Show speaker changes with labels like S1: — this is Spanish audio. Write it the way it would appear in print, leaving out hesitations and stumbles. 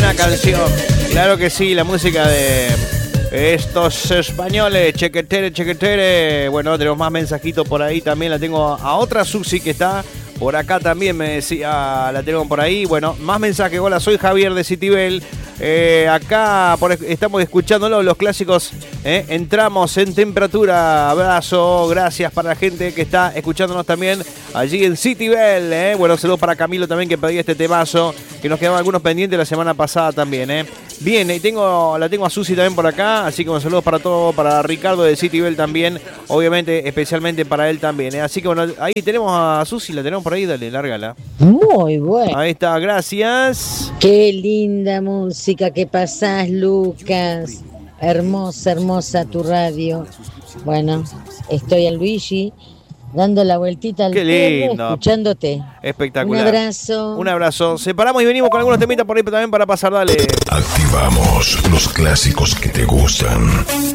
S1: buena canción. Claro que sí, la música de estos españoles. Chequetere, chequetere. Bueno, tenemos más mensajitos por ahí. También la tengo a otra Susi que está por acá también, me decía, la tengo por ahí. Bueno, más mensajes. Hola, soy Javier de Citibel. Acá estamos escuchándolo, los clásicos. Entramos en temperatura. Abrazo, gracias para la gente que está escuchándonos también allí en Citibel. Bueno, saludos para Camilo también, que pedía este temazo, que nos quedaban algunos pendientes la semana pasada también. Bien, y la tengo a Susi también por acá, así que un saludo para todos, para Ricardo de Citibel también, obviamente, especialmente para él también. Así que bueno, ahí tenemos a Susi, la tenemos por ahí, dale, lárgala.
S2: Muy bueno.
S1: Ahí está, gracias.
S2: Qué linda música que pasás, Lucas. Hermosa, hermosa tu radio. Bueno, estoy al Luigi, dando la vueltita al perro, escuchándote.
S1: Espectacular.
S2: Un abrazo.
S1: Un abrazo. Separamos y venimos con algunos temitas por ahí también para pasar, dale.
S3: Activamos los clásicos que te gustan.